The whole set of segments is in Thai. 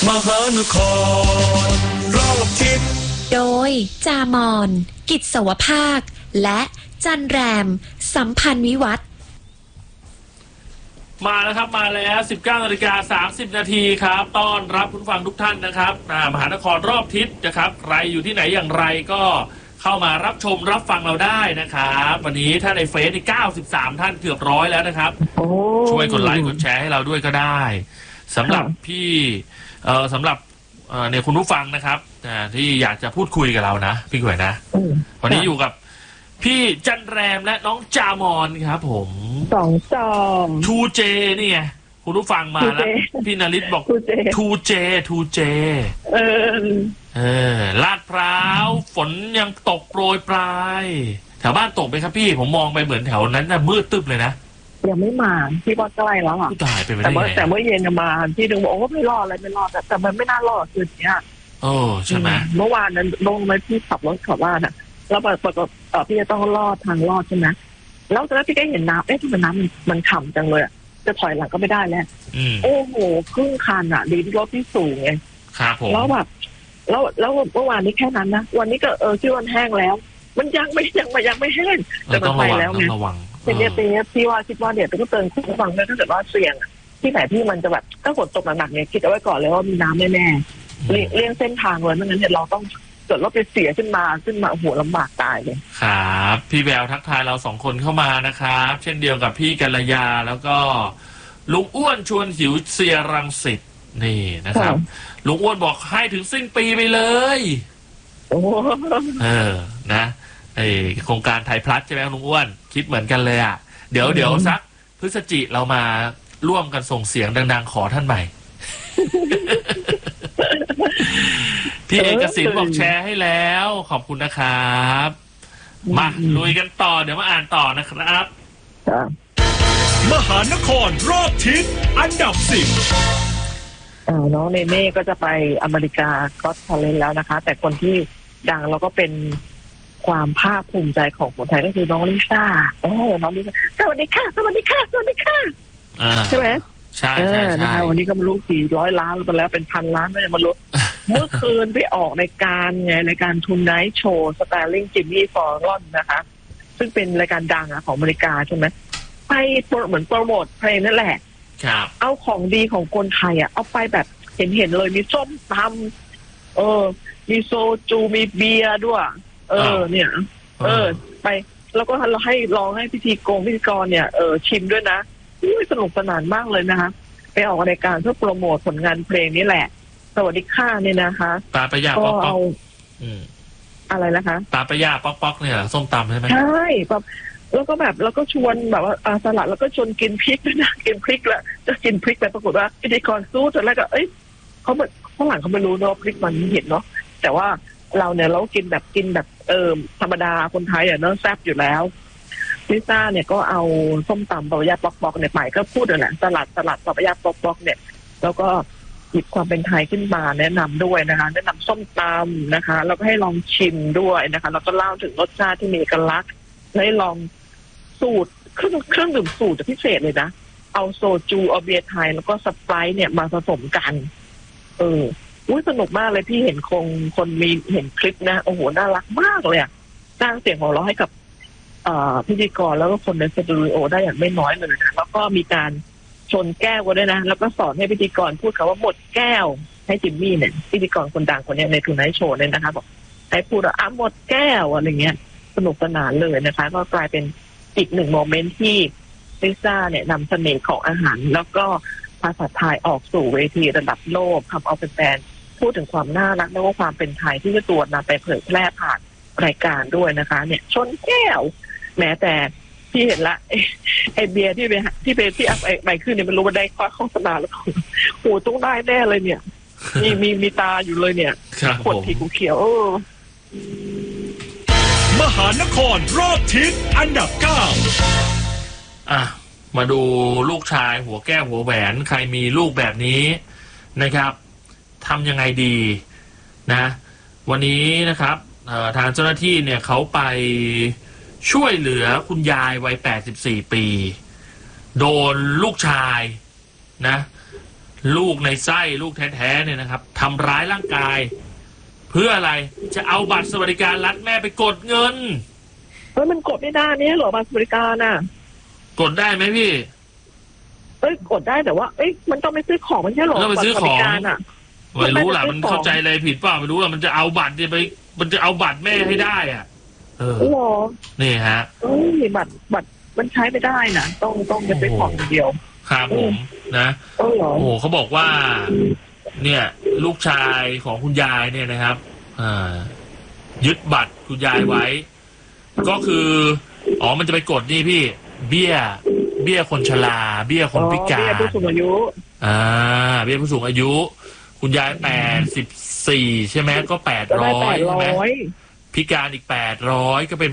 มหานครรอบทิศโดยจามอนกิจสวภาคและจันแรมสัมพันธ์วิวัฒน์มาแล้วครับมาแล้ว 19:30 นาทีครับต้อนรับคุณฟังทุกท่านนะครับมหานครรอบทิศนะครับใครอยู่ที่ไหนอย่างไรก็เข้ามารับชมรับฟังเราได้นะครับวันนี้ถ้าในเฟซนี่93ท่านเกือบ100แล้วนะครับช่วยกดไลค์กดแชร์ให้เราด้วยก็ได้สำหรับพี่สำหรับเนี่ยคุณผู้ฟังนะครับที่อยากจะพูดคุยกับเรานะพี่ก๋วยนะวันนี้อยู่กับพี่จันแรมและน้องจามอนครับผม 2 ทูเจนี่ไงคุณผู้ฟังมาแล้วพี่นฤทธิ์บอกทูเจลาดพร้าวฝนยังตกโปรยปลายแถวบ้านตกไหมครับพี่ผมมองไปเหมือนแถวนั้นน่ะมืดตึ๊บเลยนะยังไม่มาพี่ว่าใกล้แล้วอ่ะตายไปไม่ได้ไงแต่เมื่อเย็นจะมาพี่ดึงบอกโอ้ไม่รอดอะไรไม่รอดแต่มันไม่น่ารอดคืนนี้ใช่ไหมเมื่อวานนั้นลงมาพี่ขับรถขับบ้านอ่ะแล้วปรากฏพี่จะต้องลอดทางลอดใช่ไหมแล้วตอนนั้นพี่ก็เห็นน้ำทำไมน้ำมันฉ่ำจังเลยอ่ะจะถอยหลังก็ไม่ได้แล้วโอ้โหครึ่งคันอ่ะดีที่รถที่สูงไงครับผมแล้วแบบแล้วเมื่อวานนี้แค่นั้นนะวันนี้ก็ที่วันแห้งแล้วมันยังไม่แห้งแต่มันไปแล้วไงเป็นพี่ว่าคิดว่าเดี๋ยวต้องเตือนคุณผู้ฟังด้วยถ้าเกิดว่าเสี่ยงที่ไหนที่มันจะแบบถ้าฝนตกหนักๆเนี่ยคิดเอาไว้ก่อนเลยว่ามีน้ำแน่ๆเลี่ยงเส้นทางเลยไม่งั้นเนี่ยเราต้องเกิดรถไปเสียขึ้นมาโอ้โหลำบากตายเลยครับพี่แววทักทายเรา2คนเข้ามานะครับเช่นเดียวกับพี่กัลยาแล้วก็ลุงอ้วนชวนหิวเสียรังสิตนี่นะครับลุงอ้วนบอกให้ถึงสิ้นปีไปเลยนะโครงการไทยพลัสใช่ไหมลุงอ้วนคิดเหมือนกันเลยอ่ะเดี๋ยวสักพฤศจิเรามาร่วมกันส่งเสียงดังๆขอท่านใหม่ พี่เอกสิทธิ์บอกแชร์ให้แล้วขอบคุณนะครับมาลุยกันต่อเดี๋ยวมาอ่านต่อนะครับมหานครรอบทิศอันดับ10 น้องเนเน่ก็จะไปอเมริกาก็ทะเลแล้วนะคะแต่คนที่ดังแล้วก็เป็นความภาคภูมิใจของคนไทยก็คือน้องลิซ่าน้องลิซ่าสวัสดีค่ะใช่ไหมใช่นะคะวันนี้ก็มารู้400 ล้านไปแล้วเป็น1,000 ล้านไม่ได้มาลดเมื่อคืนไปออกในการทูนไนท์โชว์สไตลิ่งจิมมี่ฟอร์รอนนะคะซึ่งเป็นรายการดังของอเมริกาใช่ไหมไปเหมือนโปรโมทเพลงนั่นแหละเอาของดีของคนไทยเอาไปแบบเห็นเลยมีส้มตำมีโซจูมีเบียร์ด้วยเนี่ยไปแล้วก็เราให้ลองให้พิธีกรเนี่ยชิมด้วยนะสนุกสนานมากเลยนะคะไปออกรายการเพื่อโปรโมทผลงานเพลงนี้แหละสวัสดีค่ะเนี่ยนะคะตาปะยาป๊อกอะไรนะคะตาปะยาป๊อกเนี่ยส้มตำใช่ไหมใช่แบบแล้วก็ชวนแบบว่าสลัดแล้วก็ชวนกินพริกด้วยนะกินพริกแล้วจะกินพริกแต่ปรากฏว่าพิธีกรสู้จนแรกก็เขาแบบฝรั่งเขาไม่รู้เนาะพริกมันเห็นเนาะแต่ว่าเราเนี่ยเรากินแบบธรรมดาคนไทยเนาะแซ่บอยู่แล้วลิซ่าเนี่ยก็เอาส้มตำปะยาป๊อกเนี่ยไปก็พูดเลยแหละสลัดปะยาป๊อกเนี่ยแล้วก็หยิบความเป็นไทยขึ้นมาแนะนำด้วยนะคะแนะนำส้มตำนะคะแล้วก็ให้ลองชิมด้วยนะคะแล้วก็เล่าถึงรสชาติที่มีเอกลักษณ์ให้ลองสูตรเครื่องดื่มสูตรพิเศษเลยนะเอาโซจูเอาเบียร์ไทยแล้วก็สไปร์เนี่ยมาผสมกันสนุกมากเลยพี่เห็นคนมีเห็นคลิปนะโอ้โหน่ารักมากเลยอ่ะสร้างเสียงของเราให้กับพิธีกรแล้วก็คนในสตูดิโอได้อย่างไม่น้อยเลยนะแล้วก็มีการชนแก้วกันด้วยนะแล้วก็สอนให้พิธีกรพูดคำว่าหมดแก้วให้จิมมี่เนี่ยพิธีกรคนดังคนนี้ในทูไนท์โชว์เนี่ยนะคะบอกให้พูดว่าหมดแก้วอะไรเงี้ยสนุกสนานเลยนะคะก็กลายเป็นอีกหนึ่งโมเมนต์ที่ลิซ่าเนี่ยนำเสน่ห์ของอาหารแล้วก็ภาษาไทยออกสู่เวทีระดับโลกทำเอาแฟนๆพูดถึงความน่ารักและว่าความเป็นไทยที่จะตัวนำไปเผยแพร่ผ่านรายการด้วยนะคะเนี่ยชนแก้วแม้แต่ที่เห็นละไอเบียร์ที่เอาไปขึ้นเนี่ยมันรู้ว่าได้ข้อโฆษณาแล้วโอ้ต้องได้แน่เลยเนี่ยมีตาอยู่เลยเนี่ยขวดที่กูเขียวมหานครรอบทิศอันดับ9 มาดูลูกชายหัวแก้วหัวแหวนใครมีลูกแบบนี้นะครับทำยังไงดีนะวันนี้นะครับทางเจ้าหน้าที่เนี่ยเขาไปช่วยเหลือคุณยายวัย84 ปีโดนลูกชายนะลูกในไส้ลูกแท้ๆเนี่ยนะครับทำร้ายร่างกาย เพื่ออะไรจะเอาบัตรสวัสดิการรัฐแม่ไปกดเงินมันกดไม่ได้เนี่ยหรอบัตรสวัสดิการน่ะกดได้ไหมพี่กดได้แต่ว่ามันต้องไปซื้อของมันใช่หรอต้องไปซื้อของไม่รู้ล่ะมันเข้าใจอะไรผิดเปล่าไม่รู้ล่ะมันจะเอาบัตรไปมันจะเอาบัตรแม่ให้ได้อ่ะนี่ฮะบัตรมันใช้ไม่ได้นะต้องจะไปของเดียวครับผมนะโอ้โหเขาบอกว่าเนี่ยลูกชายของคุณยายเนี่ยนะครับยึดบัตรคุณยายไว้ก็คือมันจะไปกดนี่พี่เบี้ยคนชราเบี้ยคนพิการเบี้ยผู้สูงอายุเบี้ยผู้สูงอายุคุณยาย84ใช่ไหมก็800ใช่ไหมพิการอีก800ก็เป็น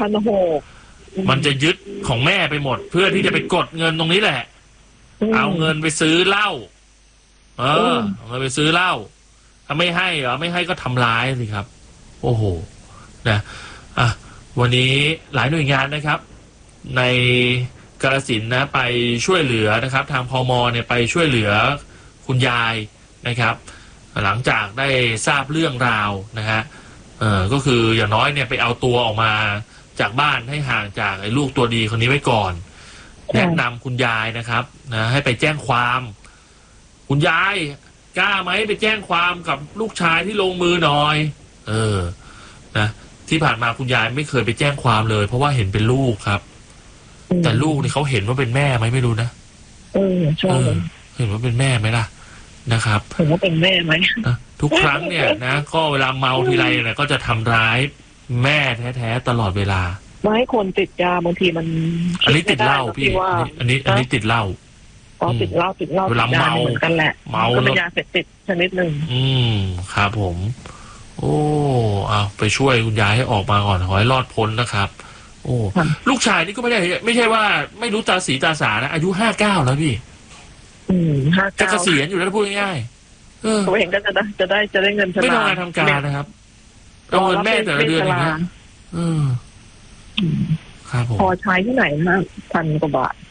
1,600มันจะยึดของแม่ไปหมดเพื่อที่จะไปกดเงินตรงนี้แหละเอาเงินไปซื้อเหล้าเอาเงินไปซื้อเหล้าถ้าไม่ให้ไม่ให้ก็ทำร้ายสิครับโอ้โหนะวันนี้หลายหน่วยงานนะครับในกาฬสินธุ์นะไปช่วยเหลือนะครับทางพม.เนี่ยไปช่วยเหลือคุณยายนะครับหลังจากได้ทราบเรื่องราวนะฮะก็คืออย่างน้อยเนี่ยไปเอาตัวออกมาจากบ้านให้ห่างจากไอ้ลูกตัวดีคนนี้ไว้ก่อนแนะนำคุณยายนะครับนะให้ไปแจ้งความคุณยายกล้าไหมไปแจ้งความกับลูกชายที่ลงมือหน่อยนะที่ผ่านมาคุณยายไม่เคยไปแจ้งความเลยเพราะว่าเห็นเป็นลูกครับแต่ลูกนี่เขาเห็นว่าเป็นแม่ไหมไม่รู้นะใช่เห็นว่าเป็นแม่ไหมล่ะนะครับเห็นว่าเป็นแม่ไหมทุกครั้งเนี่ยนะก็เวลาเมาทีไรเนี่ยก็จะทำร้ายแม่แท้ๆตลอดเวลาไม่ให้คนติดยาบางทีมันอันนี้ติดเหล้าพี่อันนี้ติดเหล้าติดเหล้าเวลาเมาเหมือนกันแหละเมาก็เป็นยาเสพติดชนิดหนึ่งครับผมโอ้เอาไปช่วยคุณยายให้ออกมาก่อนขอให้รอดพ้นนะครับโอ้ลูกชายนี่ก็ไม่ใช่ว่าไม่รู้ตาสีตาสานะอายุ59แล้วพี่จะเกษียณอยู่แล้วพูดง่ายๆเขาเห็นก็จะได้เงินไม่ทำงานทำการนะครับเอาเงินแม่แต่ละเดือนอย่างเงี้ยครับผมพอใช้ที่ไหนนะ1,000 กว่าบาท